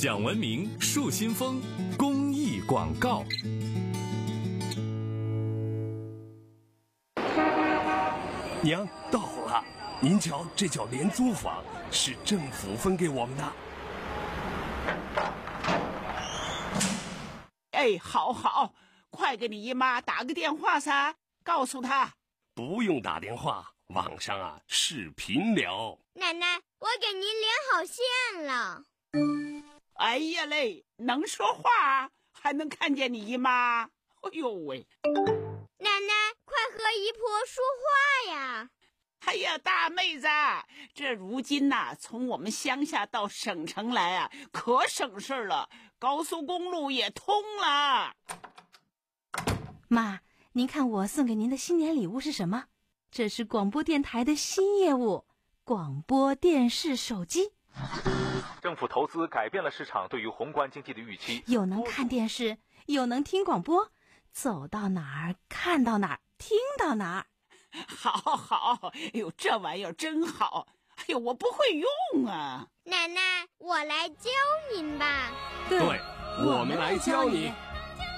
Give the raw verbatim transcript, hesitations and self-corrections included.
享文明树新风公益广告。 娘，到了，您瞧，这叫廉租房，是政府分给我们的。 哎，好好，快给你姨妈打个电话噻，告诉她。 不用打电话，网上啊视频聊。 奶奶，我给您连好线了。 哎呀嘞，能说话还能看见你姨妈，哎呦喂！ 奶奶，快和姨婆说话呀！ 哎呀，大妹子，这如今呐、啊，从我们乡下到省城来啊，可省事了，高速公路也通了。 妈，您看我送给您的新年礼物是什么？这是广播电台的新业务——广播电视手机。 政府投资改变了市场对于宏观经济的预期， 又能看电视，又能听广播，走到哪儿看到哪儿，听到哪儿。 好好，哎呦，这玩意儿真好！哎呦，我不会用啊。 奶奶，我来教您吧。 对，我们来教你。